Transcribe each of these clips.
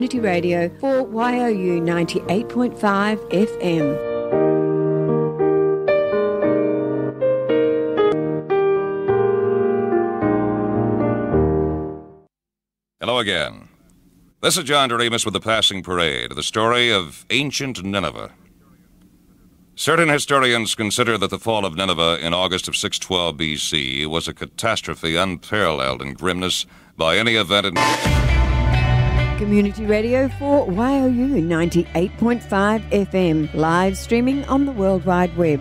Community Radio for YOU 98.5 FM. Hello again. This is John Doremus with the Passing Parade, the story of ancient Nineveh. Certain historians consider that the fall of Nineveh in August of 612 BC was a catastrophe unparalleled in grimness by any event in... Community Radio for YOU 98.5 FM. Live streaming on the World Wide Web,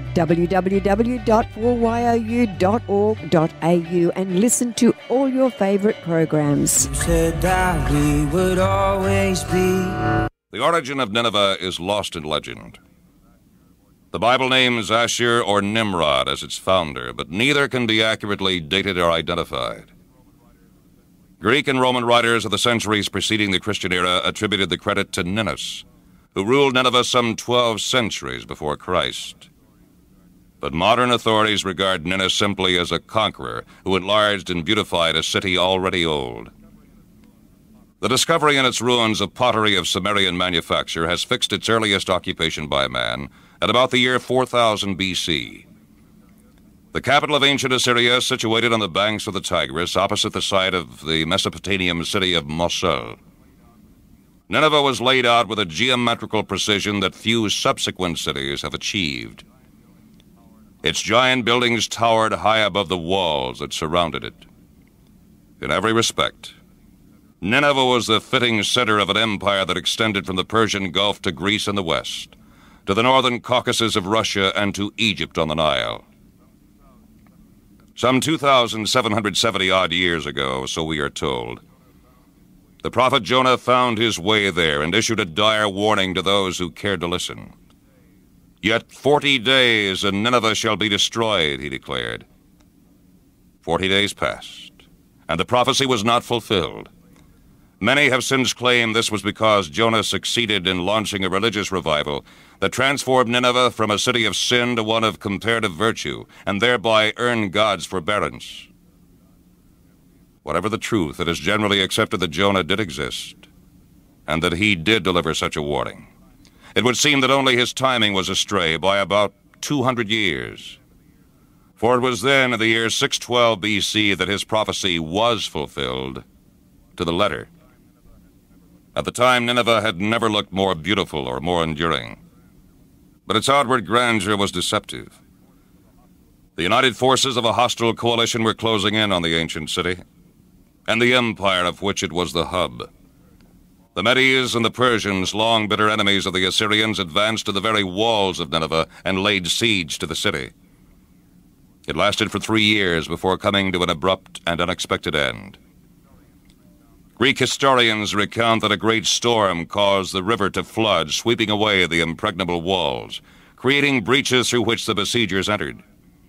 www.4you.org.au, and listen to all your favourite programs. You said that we would always be. The origin of Nineveh is lost in legend. The Bible names Ashur or Nimrod as its founder, but neither can be accurately dated or identified. Greek and Roman writers of the centuries preceding the Christian era attributed the credit to Ninus, who ruled Nineveh some 12 centuries before Christ. But modern authorities regard Ninus simply as a conqueror who enlarged and beautified a city already old. The discovery in its ruins of pottery of Sumerian manufacture has fixed its earliest occupation by man at about the year 4000 BC. The capital of ancient Assyria, situated on the banks of the Tigris, opposite the site of the Mesopotamian city of Mosul. Nineveh was laid out with a geometrical precision that few subsequent cities have achieved. Its giant buildings towered high above the walls that surrounded it. In every respect, Nineveh was the fitting center of an empire that extended from the Persian Gulf to Greece in the west, to the northern Caucasus of Russia, and to Egypt on the Nile. Some 2,770-odd years ago, so we are told, the prophet Jonah found his way there and issued a dire warning to those who cared to listen. "Yet 40 days, and Nineveh shall be destroyed," he declared. 40 days passed, and the prophecy was not fulfilled. Many have since claimed this was because Jonah succeeded in launching a religious revival that transformed Nineveh from a city of sin to one of comparative virtue, and thereby earned God's forbearance. Whatever the truth, it is generally accepted that Jonah did exist, and that he did deliver such a warning. It would seem that only his timing was astray by about 200 years. For it was then, in the year 612 BC, that his prophecy was fulfilled to the letter. At the time, Nineveh had never looked more beautiful or more enduring. But its outward grandeur was deceptive. The united forces of a hostile coalition were closing in on the ancient city, and the empire of which it was the hub. The Medes and the Persians, long bitter enemies of the Assyrians, advanced to the very walls of Nineveh and laid siege to the city. It lasted for 3 years before coming to an abrupt and unexpected end. Greek historians recount that a great storm caused the river to flood, sweeping away the impregnable walls, creating breaches through which the besiegers entered.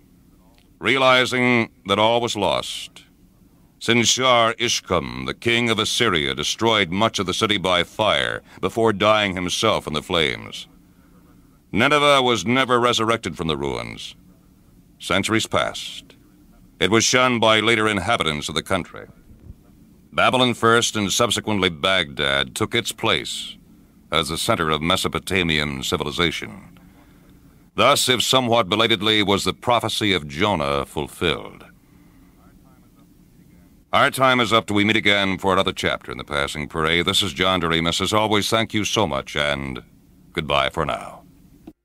Realizing that all was lost, Sin-shar-ishkam, the king of Assyria, destroyed much of the city by fire before dying himself in the flames. Nineveh was never resurrected from the ruins. Centuries passed. It was shunned by later inhabitants of the country. Babylon first and subsequently Baghdad took its place as the center of Mesopotamian civilization. Thus, if somewhat belatedly, was the prophecy of Jonah fulfilled. Our time is up till we meet again for another chapter in the Passing Parade. This is John Doremus. As always, thank you so much, and goodbye for now.